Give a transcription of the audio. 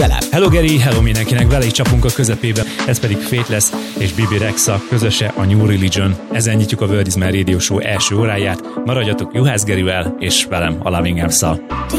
Hello Geri, hello mindenkinek, vele is csapunk a közepébe, ez pedig Faithless és Bibi Rexha közöse a New Religion. Ezen nyitjuk a World is My Radio Show első óráját, maradjatok Juhász Gerivel és velem, a Loving Arms-szal.